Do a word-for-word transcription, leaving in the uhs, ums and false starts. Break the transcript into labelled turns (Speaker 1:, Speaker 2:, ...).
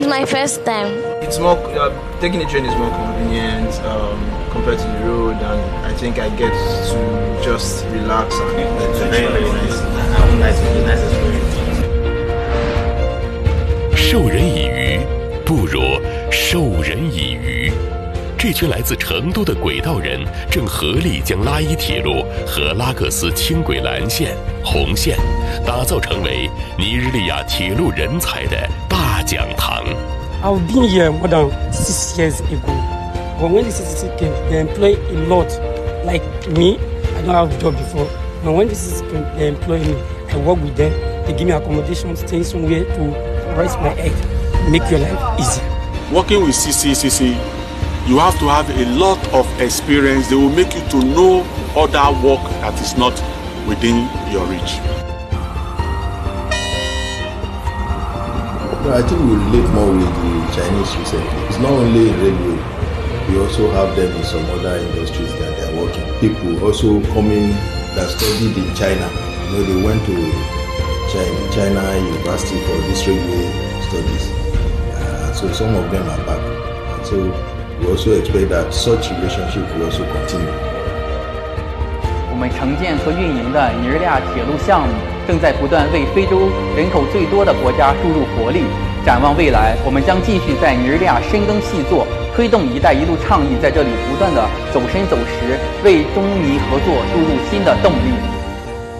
Speaker 1: It's my first time.
Speaker 2: It's more uh, taking the train is more convenient um, compared to the road, and I think I get to just relax and
Speaker 3: it's very very nice. I would nice, nice experience.
Speaker 4: 授人以鱼，不如授人以渔。这群来自成都的轨道人正合力将拉伊铁路和拉各斯轻轨蓝线、红线打造成为尼日利亚铁路人才的大讲堂。
Speaker 5: I've been here more than six years ago. But when the C C C came, they employ a lot. Like me, I don't have a job before. But when the C C C came, they employ me. I work with them. They give me accommodation, stay somewhere to rest my head, make your life easy.
Speaker 6: Working with C C C C, you have to have a lot of experience. They will make you to know other work that is not within your reach.
Speaker 7: No, I think we relate more with the Chinese recently. It's not only in railway, we also have them in some other industries that they are working. People also coming that studied in China. You know, they went to China, China University for this railway studies. Uh, so some of them are back. And so we also expect that such relationship will also continue.
Speaker 8: 我们承建和运营的尼日利亚铁路项目正在不断为非洲人口最多的国家注入活力。展望未来，我们将继续在尼日利亚深耕细作，推动“一带一路”倡议在这里不断的走深走实，为中尼合作注入新的动力。